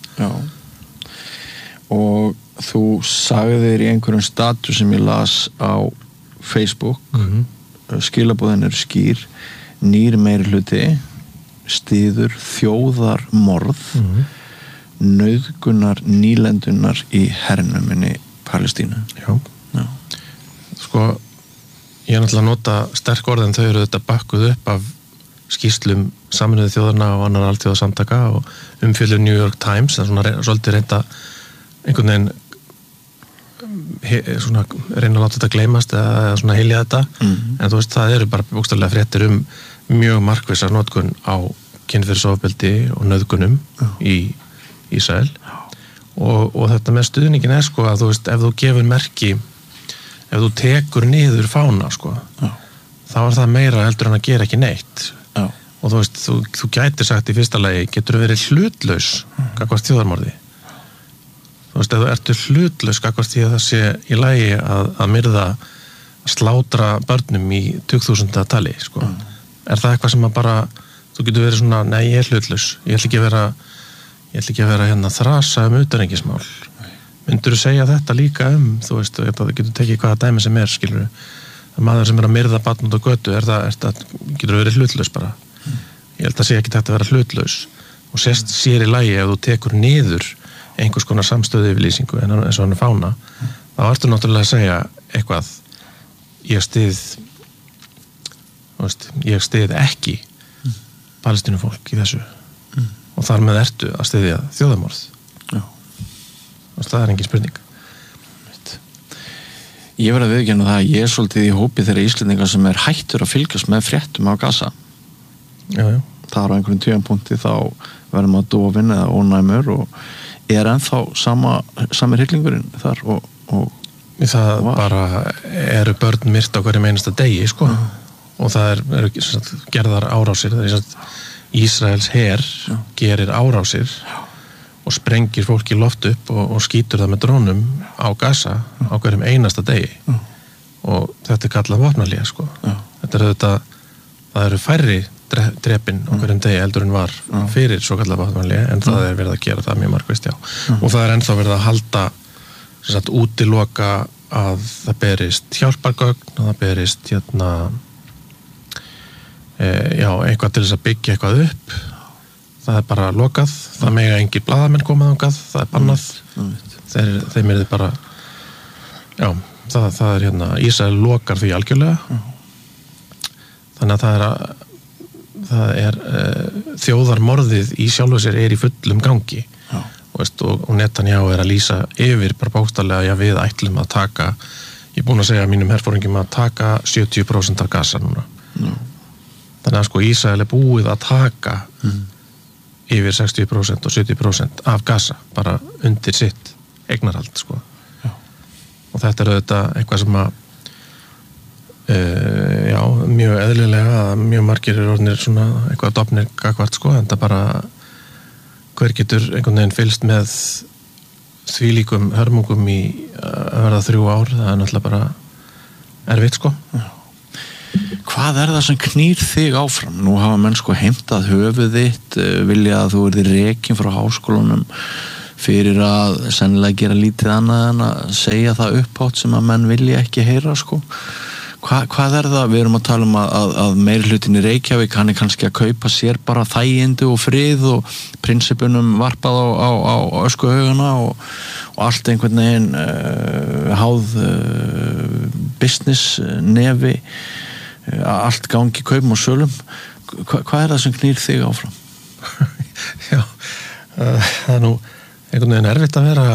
og þú sagðir í einhverjum status sem ég las á Facebook skilaboðin eru skýr nýr meirihluti styður þjóðarmorð nauðgunar nýlendunar í hernuminni Palestínu. Já. Sko, ég er náttúrulega að nota sterk orð en þau eru þetta bakkuð upp af skýrslum Sameinuðu þjóðanna og annar alþjóðasamtaka og umfjöllun New York Times, það er svona svolítið reynda einhvern veginn svona reyna að láta þetta gleymast eða svona heilja þetta, en þú veist það eru bara bókstaflega fréttir mjög markvissar notkun á kynferðisofbeldi og nauðgunum í Ísrael og þetta með stuðningin er sko að þú veist ef þú gefur merki ef þú tekur niður fána sko þá er það meira heldur en að gera ekki neitt og þú veist þú gætir sagt í fyrsta lagi getur þú verið hlutlaus gagnvart þjóðarmorði þú veist ef þú ertu hlutlaus gagnvart því að það sé í lagi að myrða að slátra börnum í 2000. tali sko er það eitthvað sem að bara þú getur verið svona nei ég er hlutlaus ég ætla ekki að vera hérna að þrasa utanríkismál. Myndirðu segja þetta líka þú veist, það getur tekið hvaða dæmi sem skilur það maður sem að myrða barn út á götu, getur verið hlutlaus bara. Ég held að sé ekki þetta að vera hlutlaus og sér í lagi ef þú tekur niður einhvers konar samstöðu yfirlýsingu eins og hann fána, þá ertu náttúrulega að segja eitthvað ég styð ekki Palestínufólk í þessu og þar með ertu að styðja þjóðarmorð það er engin spurning Ég verð að viðurkenna það að ég er svolítið í hópi þeirra Íslendingar sem hættur að fylgjast með fréttum á Gaza það á einhverjum tímapunkti þá verður maður dofinn eða ónæmur og ennþá sami hryllingurinn þar og það bara eru börn myrt á hverjum einasta degi sko og það eru gerðar árásir það er Ísraels her gerir árásir og sprengir fólki loft upp og skýtur það með drónum á Gaza á hverjum einasta degi og þetta er kallað vopnahlé sko þetta er það eru færri drepin á hverjum degi heldur en var fyrir svo kallað vopnahlé en það er verið að gera það mjög markvisst og það er ennþá verið að halda útiloka að það berist hjálpargögn og það berist eitthvað til þess að byggja eitthvað upp það er bara lokað það mega engin blaðamenn koma þangað það er bannað þeim er þið bara það er Ísrael lokar því algjörlega þannig að það þjóðarmorðið í sjálfu sér í fullum gangi og Netanyahu að lýsa yfir bara bókstaflega við ætlum að taka, ég er búin að segja mínum herforingjum að taka 70% af Gaza núna þannig að Ísrael búið að taka yfir 60% og 70% af Gaza bara undir sitt eignarhald og þetta auðvitað eitthvað sem að mjög eðlilega að mjög margir orðnir svona eitthvað dofnir gagvart en það bara hver getur einhvern veginn fylgst með þvílíkum hörmungum í að verða 3 ár, það náttúrulega bara erfitt Hvað það sem knýr þig áfram? Nú hafa menn heimtað höfuð þitt, vilja að þú verðir rekinn frá háskólanum fyrir að sennilega gera lítið annað en að segja það upphátt sem að menn vilja ekki heyra Hvað það? Við erum að tala um að meiri hlutin í Reykjavík hann kannski að kaupa sér bara þægindi og frið og prinsipunum varpað á öskuhaugana og allt einhvern veginn háð business nefi allt gangi kaupum og sölum hvað það sem knýr þig áfram? Já, það nú einhvern veginn erfitt að vera